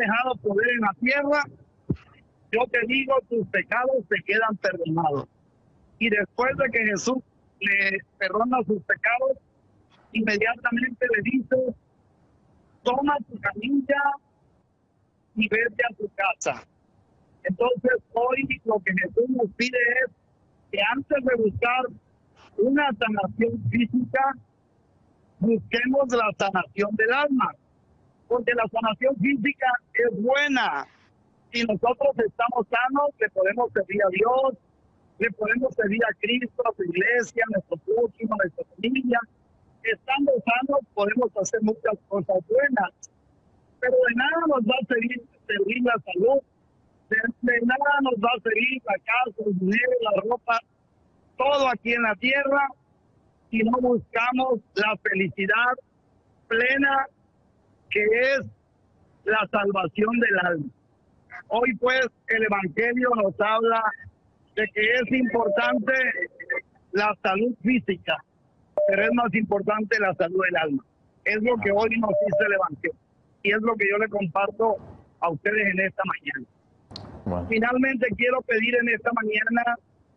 dejado poder en la tierra, yo te digo, tus pecados te quedan perdonados. Y después de que Jesús le perdona sus pecados, inmediatamente le dice, toma tu camilla y vete a tu casa. Entonces hoy lo que Jesús nos pide es que antes de buscar una sanación física, busquemos la sanación del alma, porque la sanación física es buena. Si nosotros estamos sanos, le podemos servir a Dios, le podemos servir a Cristo, a su iglesia, a nuestro prójimo, a nuestra familia. Estando sanos podemos hacer muchas cosas buenas, pero de nada nos va a servir la salud, de nada nos va a servir la casa, el dinero, la ropa, todo aquí en la tierra, si no buscamos la felicidad plena que es la salvación del alma. Hoy pues el Evangelio nos habla de que es importante la salud física, pero es más importante la salud del alma. Es lo que hoy nos dice el Evangelio y es lo que yo le comparto a ustedes en esta mañana. Bueno. Finalmente quiero pedir en esta mañana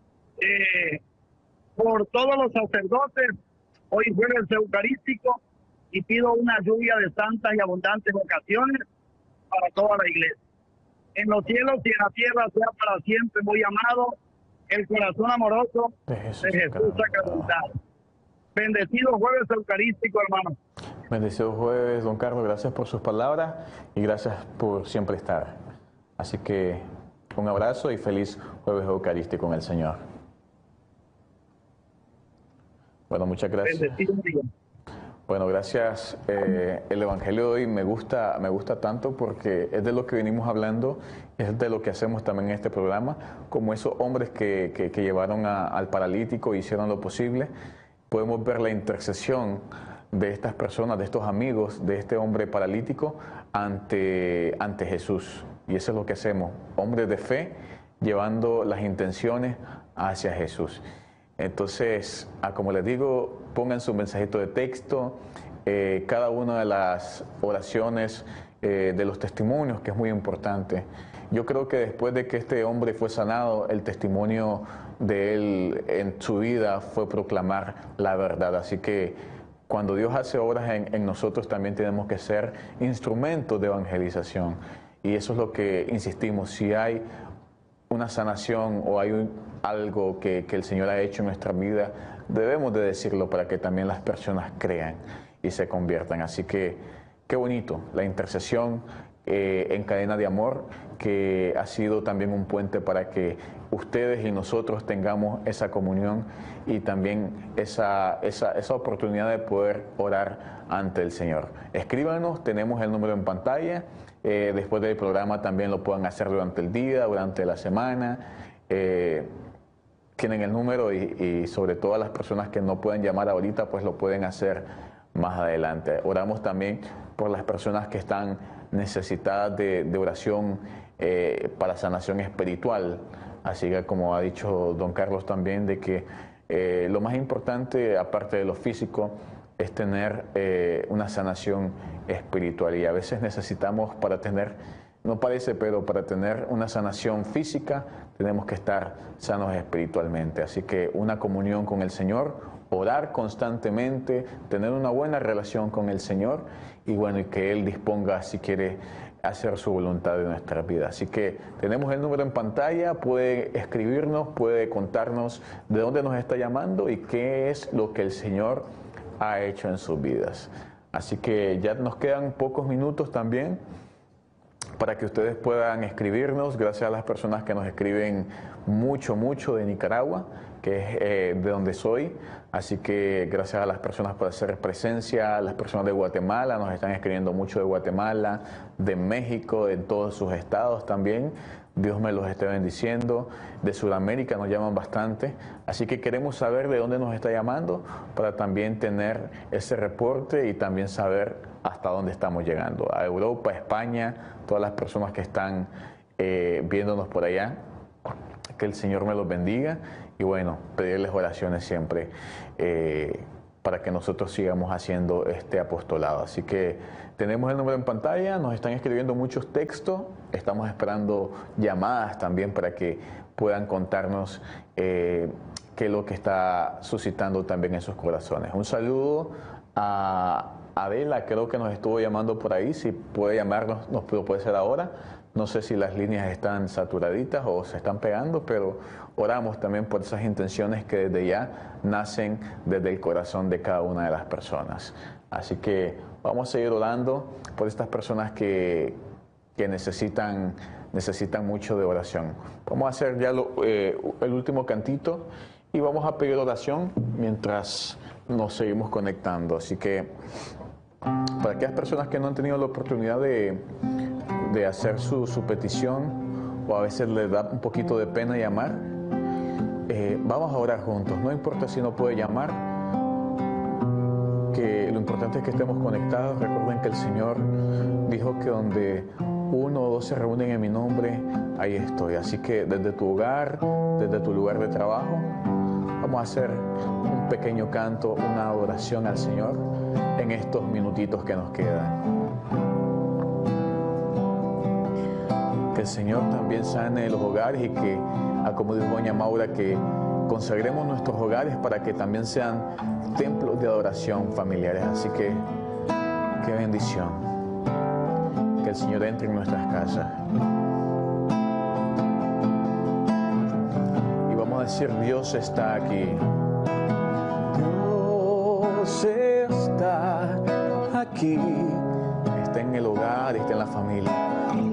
por todos los sacerdotes, hoy jueves eucarístico, y pido una lluvia de santas y abundantes vocaciones para toda la iglesia. En los cielos y en la tierra sea para siempre muy amado el corazón amoroso de Jesús sacramentado. Bendecido jueves eucarístico, hermano. Bendecido jueves, don Carlos. Gracias por sus palabras y gracias por siempre estar. Así que un abrazo y feliz jueves eucarístico con el Señor. Bueno, muchas gracias. Bendecido día. Bueno, gracias. El Evangelio de hoy me gusta tanto porque es de lo que venimos hablando, es de lo que hacemos también en este programa, como esos hombres que llevaron al paralítico e hicieron lo posible. Podemos ver la intercesión de estas personas, de estos amigos, de este hombre paralítico ante Jesús. Y eso es lo que hacemos, hombres de fe, llevando las intenciones hacia Jesús. Entonces, como les digo, pongan su mensajito de texto, cada una de las oraciones, de los testimonios, que es muy importante. Yo creo que después de que este hombre fue sanado, el testimonio de él en su vida fue proclamar la verdad. Así que cuando Dios hace obras en nosotros, también tenemos que ser instrumentos de evangelización. Y eso es lo que insistimos, si hay una sanación o hay algo que el Señor ha hecho en nuestra vida, debemos de decirlo para que también las personas crean y se conviertan. Así que qué bonito, la intercesión en cadena de amor, que ha sido también un puente para que ustedes y nosotros tengamos esa comunión y también esa oportunidad de poder orar ante el Señor. Escríbanos, tenemos el número en pantalla. Después del programa también lo puedan hacer durante el día, durante la semana. Tienen el número y sobre todo a las personas que no pueden llamar ahorita, pues lo pueden hacer más adelante. Oramos también por las personas que están necesitadas de oración para sanación espiritual. Así que, como ha dicho don Carlos también, de que lo más importante, aparte de lo físico, es tener una sanación espiritual. Y a veces necesitamos, para tener, no parece, pero para tener una sanación física, tenemos que estar sanos espiritualmente. Así que una comunión con el Señor, orar constantemente, tener una buena relación con el Señor y bueno, y que Él disponga si quiere hacer su voluntad en nuestra vida. Así que tenemos el número en pantalla, puede escribirnos, puede contarnos de dónde nos está llamando y qué es lo que el Señor ha hecho en sus vidas. Así que ya nos quedan pocos minutos también para que ustedes puedan escribirnos. Gracias a las personas que nos escriben mucho de Nicaragua, que es de donde soy. Así que gracias a las personas por hacer presencia, las personas de Guatemala, nos están escribiendo mucho de Guatemala, de México, en todos sus estados también. Dios me los esté bendiciendo. De Sudamérica nos llaman bastante. Así que queremos saber de dónde nos está llamando para también tener ese reporte y también saber hasta dónde estamos llegando. A Europa, España, todas las personas que están viéndonos por allá. Que el Señor me los bendiga. Y bueno, pedirles oraciones siempre para que nosotros sigamos haciendo este apostolado. Así que tenemos el número en pantalla, nos están escribiendo muchos textos, estamos esperando llamadas también para que puedan contarnos qué es lo que está suscitando también en sus corazones. Un saludo a Adela, creo que nos estuvo llamando por ahí, si puede llamarnos, nos puede ser ahora. No sé si las líneas están saturaditas o se están pegando, pero oramos también por esas intenciones que desde ya nacen desde el corazón de cada una de las personas. Así que vamos a seguir orando por estas personas que necesitan mucho de oración. Vamos a hacer ya el último cantito y vamos a pedir oración mientras nos seguimos conectando. Así que para aquellas personas que no han tenido la oportunidad de hacer su petición, o a veces les da un poquito de pena llamar, vamos a orar juntos. No importa si no puede llamar, que lo importante es que estemos conectados. Recuerden que el Señor dijo que donde uno o dos se reúnen en mi nombre, ahí estoy. Así que desde tu hogar, desde tu lugar de trabajo, vamos a hacer un pequeño canto, una adoración al Señor en estos minutitos que nos quedan. Que el Señor también sane los hogares y que, como dijo doña Maura, que consagremos nuestros hogares para que también sean templos de adoración familiares. Así que, qué bendición. Que el Señor entre en nuestras casas. Y vamos a decir, Dios está aquí. Dios está aquí. Está en el hogar, está en la familia.